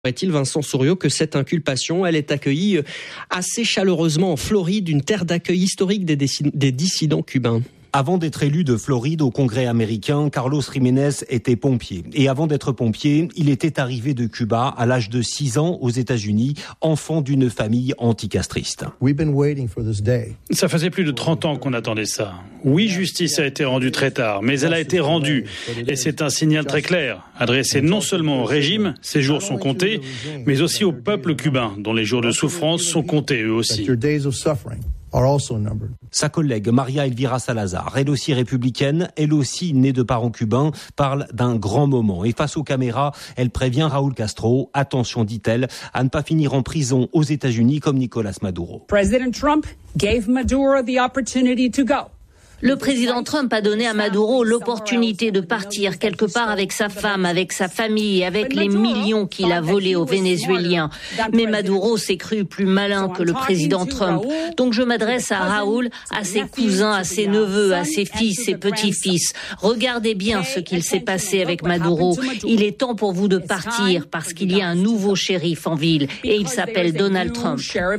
Est-il, Vincent Souriau, que cette inculpation, elle est accueillie assez chaleureusement en Floride, une terre d'accueil historique des dissidents cubains? Avant d'être élu de Floride au Congrès américain, Carlos Jiménez était pompier. Et avant d'être pompier, il était arrivé de Cuba à l'âge de 6 ans aux États-Unis, enfant d'une famille anticastriste. Ça faisait plus de 30 ans qu'on attendait ça. Oui, justice a été rendue très tard, mais elle a été rendue. Et c'est un signal très clair, adressé non seulement au régime, ses jours sont comptés, mais aussi au peuple cubain, dont les jours de souffrance sont comptés eux aussi. Sa collègue Maria Elvira Salazar, elle aussi républicaine, elle aussi née de parents cubains, parle d'un grand moment. Et face aux caméras, elle prévient Raúl Castro, attention, dit-elle, à ne pas finir en prison aux États-Unis comme Nicolás Maduro. President Trump gave Maduro the opportunity to go. Le président Trump a donné à Maduro l'opportunité de partir quelque part avec sa femme, avec sa famille, avec les millions qu'il a volés aux Vénézuéliens. Mais Maduro s'est cru plus malin que le président Trump. Donc je m'adresse à Raúl, à ses cousins, à ses neveux, à ses fils, ses petits-fils. Regardez bien ce qu'il s'est passé avec Maduro. Il est temps pour vous de partir parce qu'il y a un nouveau shérif en ville et il s'appelle Donald Trump.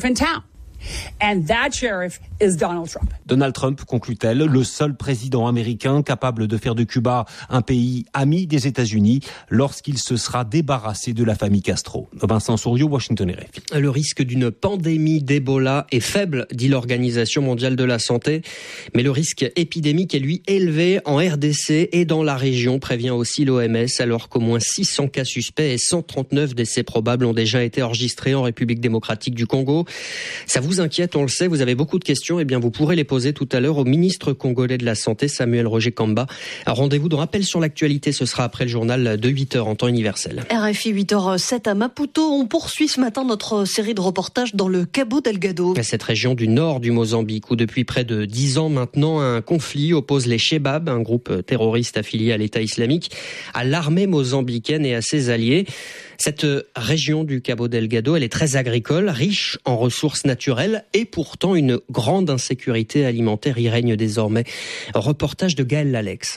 And that sheriff is Donald Trump. Donald Trump, conclut-elle, le seul président américain capable de faire de Cuba un pays ami des États-Unis lorsqu'il se sera débarrassé de la famille Castro. Vincent Souriau, Washington RFI. Le risque d'une pandémie d'Ebola est faible, dit l'Organisation mondiale de la santé, mais le risque épidémique est lui élevé en RDC et dans la région, prévient aussi l'OMS, alors qu'au moins 600 cas suspects et 139 décès probables ont déjà été enregistrés en République démocratique du Congo. Ça vous inquiète, on le sait, vous avez beaucoup de questions, eh bien vous pourrez les poser tout à l'heure au ministre congolais de la Santé, Samuel Roger Kamba. Un rendez-vous de rappel sur l'actualité, ce sera après le journal de 8h en temps universel. RFI 8h07 à Maputo, on poursuit ce matin notre série de reportages dans le Cabo Delgado. Cette région du nord du Mozambique, où depuis près de 10 ans maintenant, un conflit oppose les Chebab, un groupe terroriste affilié à l'État islamique, à l'armée mozambicaine et à ses alliés. Cette région du Cabo Delgado, elle est très agricole, riche en ressources naturelles et pourtant une grande insécurité alimentaire y règne désormais. Reportage de Gaël Lalex.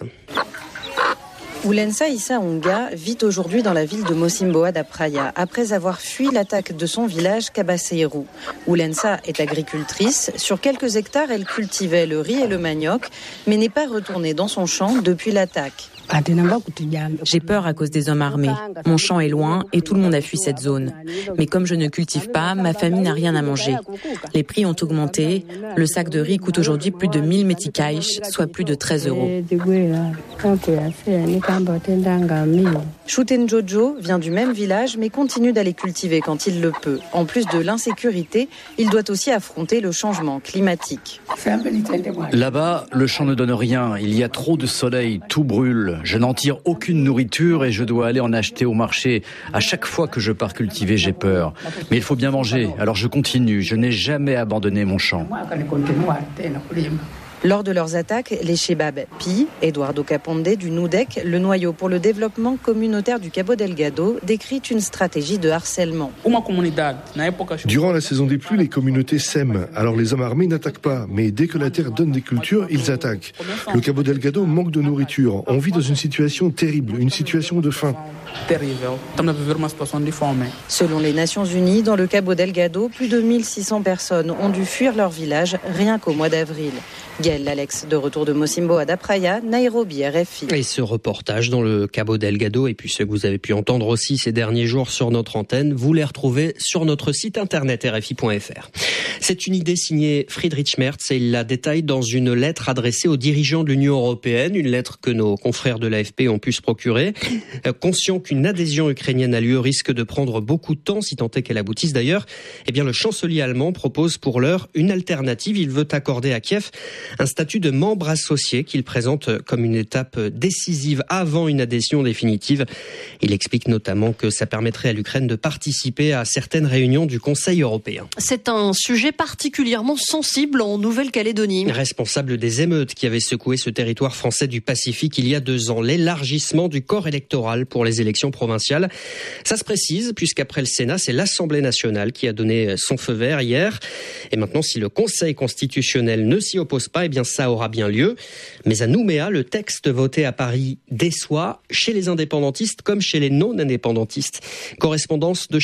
Oulensa Issa Onga vit aujourd'hui dans la ville de Mocimboa da Praia, après avoir fui l'attaque de son village Cabaceiru. Oulensa est agricultrice. Sur quelques hectares, elle cultivait le riz et le manioc, mais n'est pas retournée dans son champ depuis l'attaque. J'ai peur à cause des hommes armés. Mon champ est loin et tout le monde a fui cette zone. Mais comme je ne cultive pas, ma famille n'a rien à manger. Les prix ont augmenté. Le sac de riz coûte aujourd'hui plus de 1000 meticais, soit plus de 13 €. Shuten Jojo vient du même village mais continue d'aller cultiver quand il le peut. En plus de l'insécurité, il doit aussi affronter le changement climatique. Là-bas, le champ ne donne rien. Il y a trop de soleil, tout brûle. Je n'en tire aucune nourriture et je dois aller en acheter au marché. À chaque fois que je pars cultiver, j'ai peur. Mais il faut bien manger, alors je continue. Je n'ai jamais abandonné mon champ. Lors de leurs attaques, les Chebab pillent. Eduardo Caponde du NUDEC, le noyau pour le développement communautaire du Cabo Delgado, décrit une stratégie de harcèlement. Durant la saison des pluies, les communautés sèment. Alors les hommes armés n'attaquent pas, mais dès que la terre donne des cultures, ils attaquent. Le Cabo Delgado manque de nourriture. On vit dans une situation terrible, une situation de faim. Selon les Nations Unies, dans le Cabo Delgado, plus de 1600 personnes ont dû fuir leur village rien qu'au mois d'avril. Gaël Lalex, de retour de Mocimboa da Praia, Nairobi, RFI. Et ce reportage dans le Cabo Delgado, et puis ce que vous avez pu entendre aussi ces derniers jours sur notre antenne, vous les retrouvez sur notre site internet rfi.fr. C'est une idée signée Friedrich Merz et il la détaille dans une lettre adressée aux dirigeants de l'Union européenne, une lettre que nos confrères de l'AFP ont pu se procurer. Conscient qu'une adhésion ukrainienne à l'UE risque de prendre beaucoup de temps, si tant est qu'elle aboutisse d'ailleurs, eh bien le chancelier allemand propose pour l'heure une alternative. Il veut accorder à Kiev un statut de membre associé qu'il présente comme une étape décisive avant une adhésion définitive. Il explique notamment que ça permettrait à l'Ukraine de participer à certaines réunions du Conseil européen. C'est un sujet particulièrement sensible en Nouvelle-Calédonie. Responsable des émeutes qui avaient secoué ce territoire français du Pacifique il y a 2 ans, l'élargissement du corps électoral pour les élections provinciales. Ça se précise puisqu'après le Sénat, c'est l'Assemblée nationale qui a donné son feu vert hier. Et maintenant, si le Conseil constitutionnel ne s'y oppose pas, pas, eh bien ça aura bien lieu. Mais à Nouméa, le texte voté à Paris déçoit chez les indépendantistes comme chez les non-indépendantistes. Correspondance de